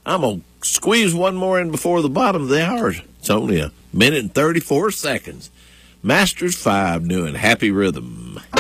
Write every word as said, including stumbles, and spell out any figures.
I'm going to squeeze one more in before the bottom of the hour. It's only a minute and thirty-four seconds. Masters five doing Happy Rhythm.